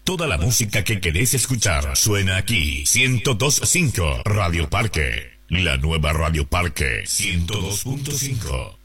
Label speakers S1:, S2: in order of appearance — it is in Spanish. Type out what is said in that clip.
S1: Toda la música que querés escuchar suena aquí. 102.5 Radio Parque. La nueva Radio Parque 102.5.